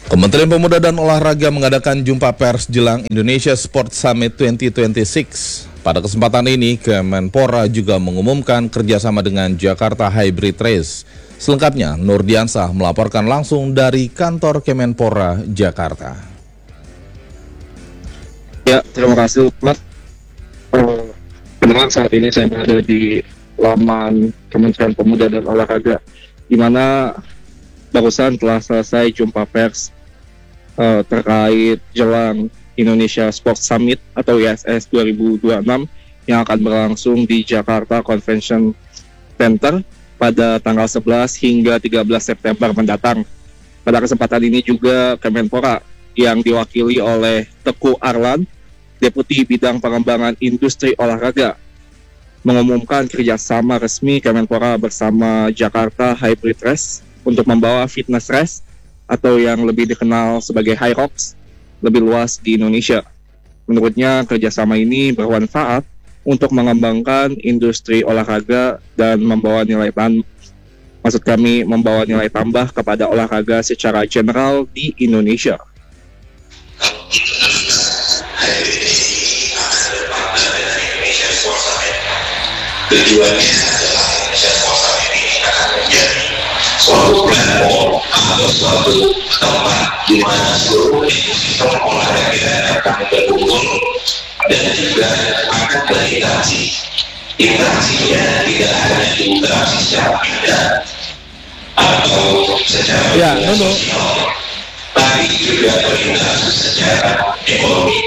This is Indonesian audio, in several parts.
Kementerian Pemuda dan Olahraga mengadakan jumpa pers jelang Indonesia Sport Summit 2026. Pada kesempatan ini, Kemenpora juga mengumumkan kerjasama dengan Jakarta Hybrid Race. Selengkapnya, Nurdiansah melaporkan langsung dari kantor Kemenpora, Jakarta. Ya, terima kasih, Mas. Pendengar, saat ini saya berada di laman Kementerian Pemuda dan Olahraga, di mana barusan telah selesai jumpa pers terkait jelang Indonesia Sport Summit atau ISS 2026 yang akan berlangsung di Jakarta Convention Center pada tanggal 11 hingga 13 September mendatang. Pada kesempatan ini juga Kemenpora yang diwakili oleh Teguh Arlan, Deputi Bidang Pengembangan Industri Olahraga, mengumumkan kerjasama resmi Kemenpora bersama Jakarta Hybrid Race untuk membawa fitness race atau yang lebih dikenal sebagai HYROX lebih luas di Indonesia. Menurutnya, kerjasama ini bermanfaat untuk mengembangkan industri olahraga dan membawa nilai tambah kepada olahraga secara general di Indonesia. Tujuannya adalah Indonesia Sport Summit ini akan menjadi suatu platform atau suatu tempat di mana seluruh ekosistem olahraga akan berkumpul dan juga akan berinteraksi. Interaksinya tidak hanya interaksi secara bidang atau secara sosial, tapi juga berinteraksi secara ekonomi.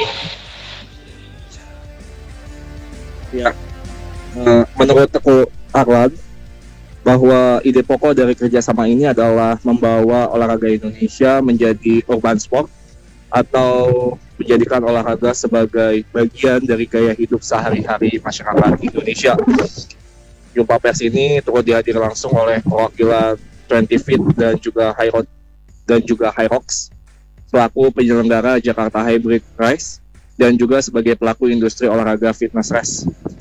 Ya, menurut Teguh Arlan, bahwa ide pokok dari kerjasama ini adalah membawa olahraga Indonesia menjadi urban sport atau menjadikan olahraga sebagai bagian dari gaya hidup sehari-hari masyarakat Indonesia. Jumpa pers ini turut dihadiri langsung oleh perwakilan 20 Fit dan juga HYROX selaku penyelenggara Jakarta Hybrid Race dan juga sebagai pelaku industri olahraga fitness race.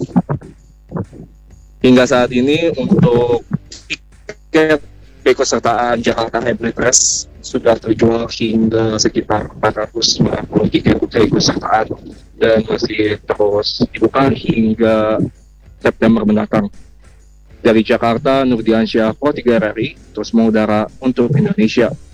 Hingga saat ini untuk tiket keikutsertaan Jakarta Hybrid Race sudah terjual hingga sekitar 490 tiket keikutsertaan dan masih terus dibuka hingga September mendatang. Dari Jakarta, Nurdiansyah, Pro 3 RRI, terus mengudara untuk Indonesia.